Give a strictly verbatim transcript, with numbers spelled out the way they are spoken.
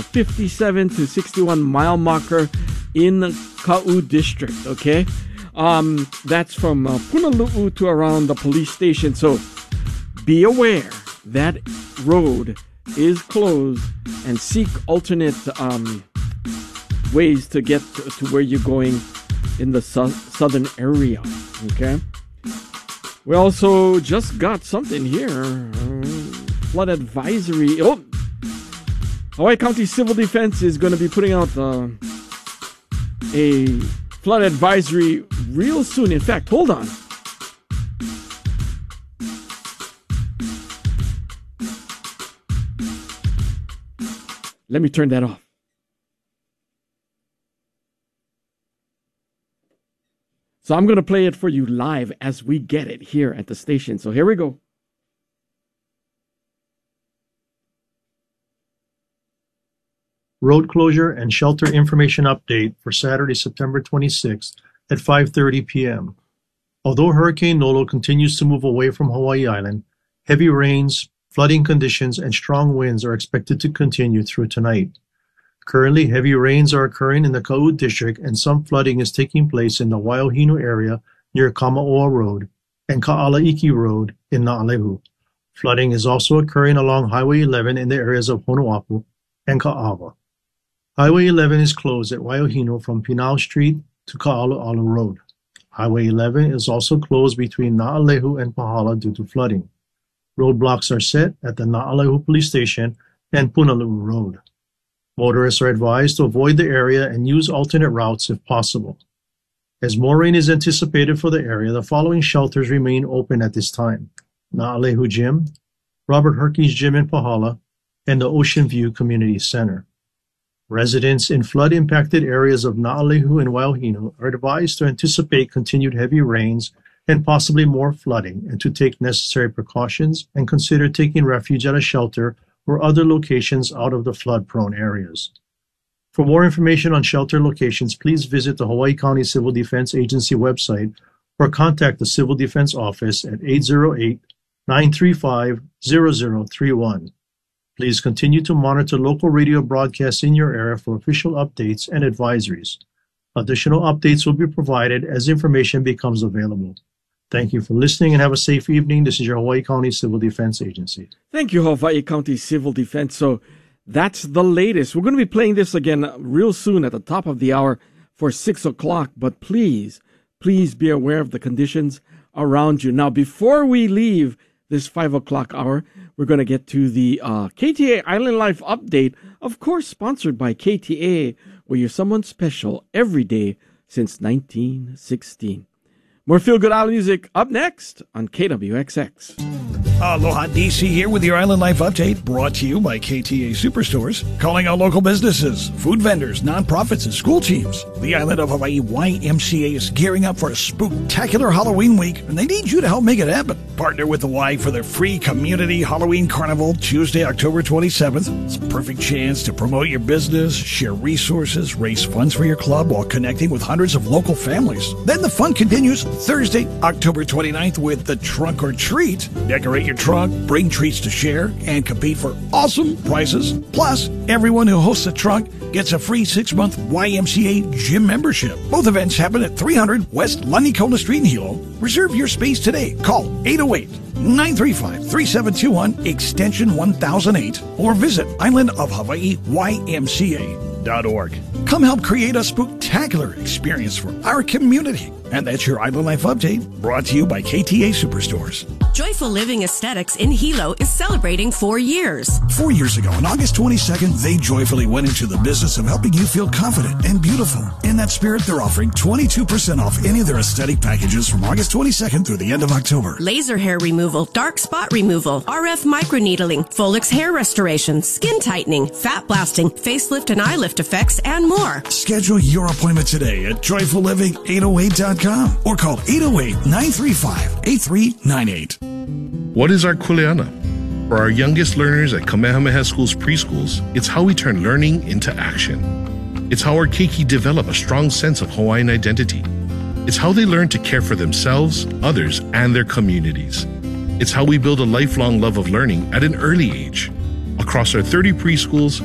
fifty-seven to sixty-one mile marker in Ka'u district, okay? Um, that's from uh, Punalu'u to around the police station. So be aware that road is closed and seek alternate um, ways to get to, to where you're going in the su- southern area, okay? We also just got something here. Uh, flood advisory. Oh, Hawaii County Civil Defense is going to be putting out uh, a flood advisory real soon. In fact, hold on. Let me turn that off. So I'm going to play it for you live as we get it here at the station. So here we go. Road closure and shelter information update for Saturday, September twenty-sixth at five thirty p.m. Although Hurricane Nolo continues to move away from Hawaii Island, heavy rains, flooding conditions, and strong winds are expected to continue through tonight. Currently, heavy rains are occurring in the Ka'u district and some flooding is taking place in the Waiohinu area near Kamaoa Road and Ka'alaiki Road in Na'alehu. Flooding is also occurring along Highway eleven in the areas of Honuapu and Ka'awa. Highway eleven is closed at Waiohinu from Pinau Street to Ka'alu'alu Road. Highway eleven is also closed between Na'alehu and Pahala due to flooding. Roadblocks are set at the Na'alehu Police Station and Punalu'u Road. Motorists are advised to avoid the area and use alternate routes if possible. As more rain is anticipated for the area, the following shelters remain open at this time: Na'alehu Gym, Robert Herkes Gym in Pahala, and the Ocean View Community Center. Residents in flood-impacted areas of Na'alehu and Waiohinu are advised to anticipate continued heavy rains and possibly more flooding and to take necessary precautions and consider taking refuge at a shelter or other locations out of the flood-prone areas. For more information on shelter locations, please visit the Hawaii County Civil Defense Agency website or contact the Civil Defense Office at eight zero eight, nine three five, zero zero three one. Please continue to monitor local radio broadcasts in your area for official updates and advisories. Additional updates will be provided as information becomes available. Thank you for listening and have a safe evening. This is your Hawaii County Civil Defense Agency. Thank you, Hawaii County Civil Defense. So that's the latest. We're going to be playing this again real soon at the top of the hour for six o'clock. But please, please be aware of the conditions around you. Now, before we leave this five o'clock hour, we're going to get to the uh, K T A Island Life update, of course, sponsored by K T A, where you're someone special every day since nineteen sixteen. More Feel Good Island music up next on K W X X. Aloha D C here with your Island Life Update, brought to you by K T A Superstores, calling out local businesses, food vendors, nonprofits, and school teams. The Island of Hawaii Y M C A is gearing up for a spooktacular Halloween week, and they need you to help make it happen. Partner with the Y for their free community Halloween Carnival Tuesday, October twenty-seventh. It's a perfect chance to promote your business, share resources, raise funds for your club while connecting with hundreds of local families. Then the fun continues Thursday, October twenty-ninth with the Trunk or Treat. Decorate your trunk, bring treats to share, and compete for awesome prizes. Plus, everyone who hosts a trunk gets a free six-month Y M C A gym membership. Both events happen at three hundred West Lanikola Street in Hilo. Reserve your space today. Call eight oh eight, nine three five, three seven two one, extension one thousand eight, or visit Island of Hawaii Y M C A dot org. Come help create a spooktacular experience for our community. And that's your Island Life Update, brought to you by K T A Superstores. Joyful Living Aesthetics in Hilo is celebrating four years. Four years ago, on August twenty-second, they joyfully went into the business of helping you feel confident and beautiful. In that spirit, they're offering twenty-two percent off any of their aesthetic packages from August twenty-second through the end of October. Laser hair removal, dark spot removal, R F microneedling, Folix hair restoration, skin tightening, fat blasting, facelift and eye lift effects, and more. Schedule your appointment today at joyful living eight oh eight dot com or call eight oh eight, nine three five, eight three nine eight. What is our kuleana? For our youngest learners at Kamehameha School's preschools, it's how we turn learning into action. It's how our keiki develop a strong sense of Hawaiian identity. It's how they learn to care for themselves, others, and their communities. It's how we build a lifelong love of learning at an early age. Across our thirty preschools,